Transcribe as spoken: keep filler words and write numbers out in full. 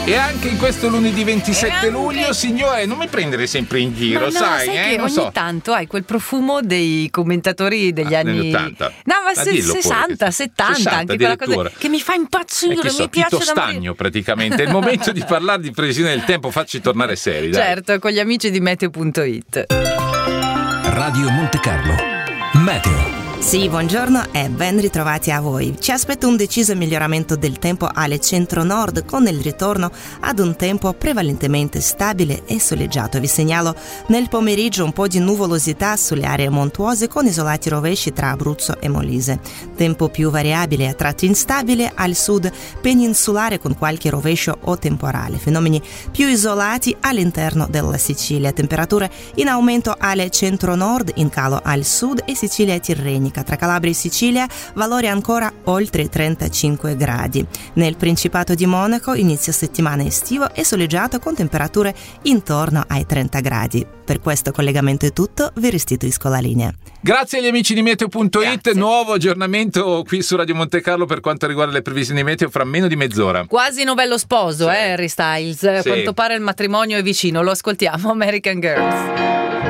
E anche in questo lunedì ventisette anche... luglio, signore, non mi prendere sempre in giro, ma no, sai, sai eh? che non ogni so. tanto hai quel profumo dei commentatori degli Ah, anni negli ottanta. No, ma Ma se- dillo pure, sessanta, che- settanta, sessanta anche quella cosa addirittura. che mi fa impazzire, E che so, mi piace Tito da morire. Stagno praticamente. È il momento di parlare di previsione del tempo, facci tornare seri, dai. Certo, con gli amici di meteo punto it. Radio Monte Carlo Meteo. Sì, buongiorno e ben ritrovati a voi. Ci aspetta un deciso miglioramento del tempo alle centro-nord con il ritorno ad un tempo prevalentemente stabile e soleggiato. Vi segnalo nel pomeriggio un po' di nuvolosità sulle aree montuose con isolati rovesci tra Abruzzo e Molise. Tempo più variabile, a tratti instabile al sud peninsulare con qualche rovescio o temporale. Fenomeni più isolati all'interno della Sicilia. Temperature in aumento alle centro-nord, in calo al sud e Sicilia tirrenica. Tra Calabria e Sicilia valori ancora oltre trentacinque gradi. Nel Principato di Monaco inizio settimana estivo e soleggiato con temperature intorno ai trenta gradi. Per questo collegamento è tutto, vi restituisco la linea. Grazie agli amici di meteo punto it, nuovo aggiornamento qui su Radio Monte Carlo per quanto riguarda le previsioni meteo fra meno di mezz'ora. Quasi novello sposo, Sì. eh, Harry Styles. A Sì. quanto pare il matrimonio è vicino, lo ascoltiamo, American Girls.